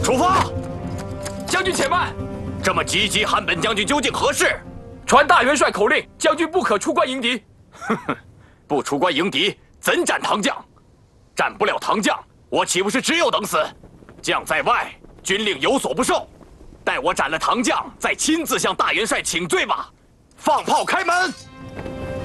出发！ 将军且慢， 这么急急喊本将军究竟何事？ 传大元帅口令，将军不可出关迎敌。 哼哼，不出关迎敌，怎斩唐将？斩不了唐将，我岂不是只有等死？将在外，军令有所不受。待我斩了唐将，再亲自向大元帅请罪吧。放炮开门！